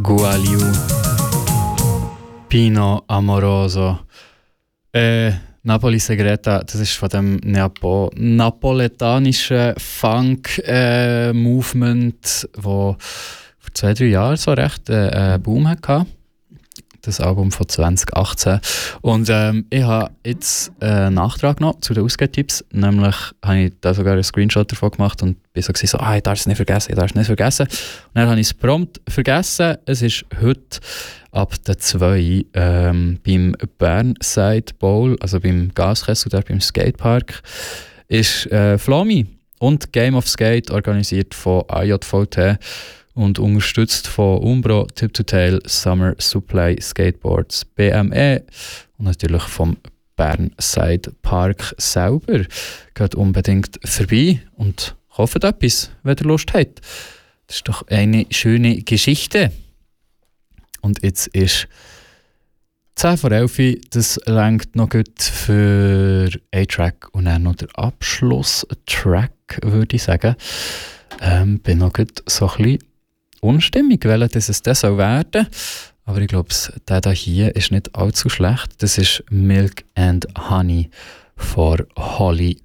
Gualiu, Pino Amoroso. Napoli Segreta, das ist von dem napoletanischen Funk-Movement, wo vor 2-3 Jahren so recht einen Boom hatte. Das Album von 2018. Und ich habe jetzt einen Nachtrag noch zu den Ausgehtipps. Nämlich habe ich da sogar einen Screenshot davon gemacht und bin so, ich darf es nicht vergessen. Und dann habe ich es prompt vergessen. Es ist heute ab der 2 beim Burnside Bowl, also beim Gaskessel, dort beim Skatepark, ist Flomi und Game of Skate, organisiert von AJVT und unterstützt von Umbro, Tip to Tail, Summer Supply Skateboards, BME und natürlich vom Burnside Park selber. Geht unbedingt vorbei und kauft etwas, wenn ihr Lust habt. Das ist doch eine schöne Geschichte. Und jetzt ist 10 vor 11, das reicht noch gut für einen Track und dann noch der Abschlusstrack, würde ich sagen. Bin noch gut so ein bisschen unstimmig, welches es das soll werden. Aber ich glaube, der hier ist nicht allzu schlecht. Das ist Milk and Honey von Holly